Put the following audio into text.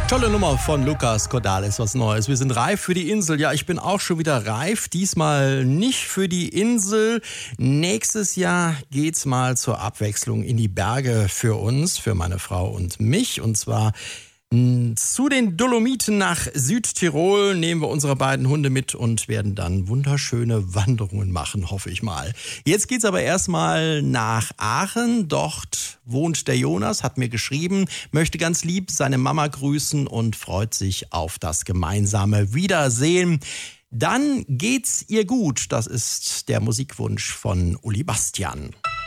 Tolle Nummer von Lucas Cordalis, was Neues. Wir sind reif für die Insel. Ja, ich bin auch schon wieder reif. Diesmal nicht für die Insel. Nächstes Jahr geht's mal zur Abwechslung in die Berge für uns, für meine Frau und mich. Und zwar zu den Dolomiten nach Südtirol nehmen wir unsere beiden Hunde mit und werden dann wunderschöne Wanderungen machen, hoffe ich mal. Jetzt geht's aber erstmal nach Aachen. Dort wohnt der Jonas, hat mir geschrieben, möchte ganz lieb seine Mama grüßen und freut sich auf das gemeinsame Wiedersehen. Dann geht's ihr gut. Das ist der Musikwunsch von Uli Bastian.